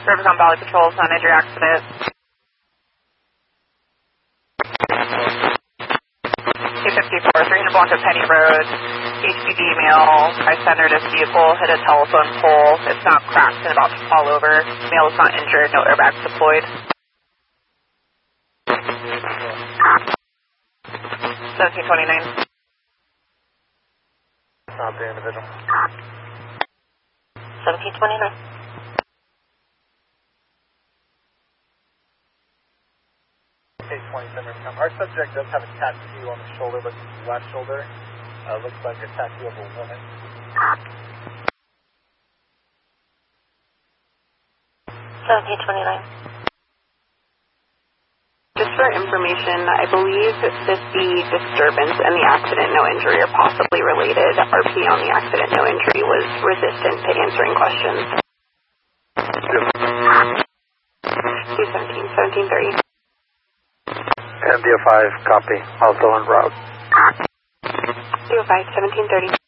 Rivercom Valley Patrol, non-injury accident. 254, 300 Blanco Penny Road. HPD male, I-centered his vehicle, hit a telephone pole. It's not cracked and about to fall over. Male is not injured, no airbags deployed. 1729. Not the individual. 1729. Our subject does have a tattoo on the shoulder, but left shoulder. Looks like a tattoo of a woman. 1729. Just for information, I believe that the disturbance and the accident, no injury, are possibly related. RP on the accident, no injury, was resistant to answering questions. 217, 1730. MDO5, copy. Also en route. 205, 1730.